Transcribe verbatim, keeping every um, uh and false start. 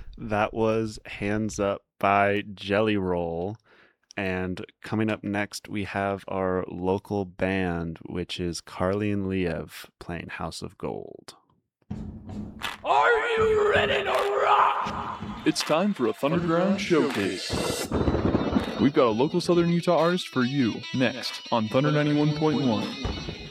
That was Hands Up by Jelly Roll. And coming up next, we have our local band, which is Carly and Liev playing House of Gold. Are you ready to rock? It's time for a Thunderground Showcase. We've got a local Southern Utah artist for you next on Thunder ninety-one point one.